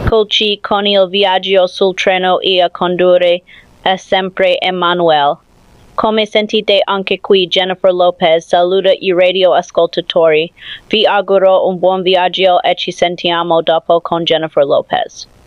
eccoci con il viaggio sul treno e a condurre è sempre Emanuele. Come sentite anche qui Jennifer Lopez saluta i radio ascoltatori. Vi auguro un buon viaggio e ci sentiamo dopo con Jennifer Lopez.